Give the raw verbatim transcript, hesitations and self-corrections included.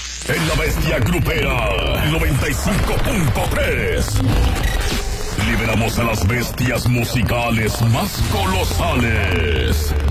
En la bestia grupera, noventa y cinco punto tres. Liberamos a las bestias musicales más colosales.